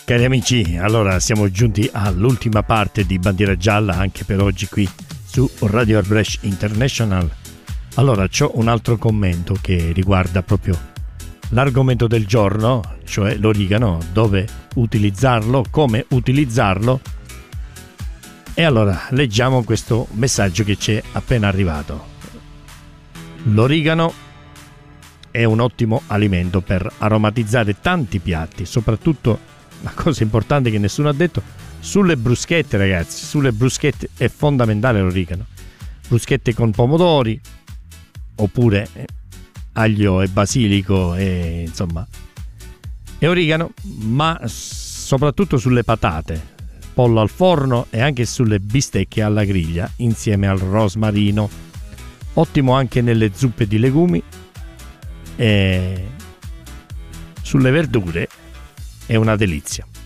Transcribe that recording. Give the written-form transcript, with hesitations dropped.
Cari amici, allora siamo giunti all'ultima parte di Bandiera Gialla anche per oggi qui su Radio Air Brescia International. Allora c'ho un altro commento che riguarda proprio l'argomento del giorno, cioè l'origano, dove utilizzarlo, come utilizzarlo. E allora leggiamo questo messaggio che ci è appena arrivato. L'origano è un ottimo alimento per aromatizzare tanti piatti, soprattutto la cosa importante che nessuno ha detto, sulle bruschette, ragazzi. Sulle bruschette è fondamentale l'origano. Bruschette con pomodori, oppure aglio e basilico e insomma e origano, ma soprattutto sulle patate, pollo al forno e anche sulle bistecche alla griglia insieme al rosmarino. Ottimo anche nelle zuppe di legumi e sulle verdure. È una delizia.